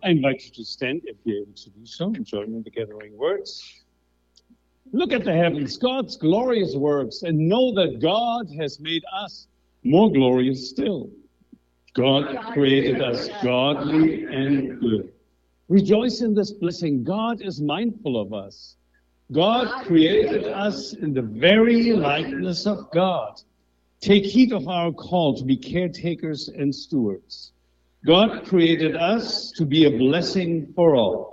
I invite you to stand if you're able to do so and join in the gathering words. Look at the heavens, God's glorious works, and know that God has made us more glorious still. God created us godly and good. Rejoice in this blessing. God is mindful of us. God created us in the very likeness of God. Take heed of our call to be caretakers and stewards. God created us to be a blessing for all.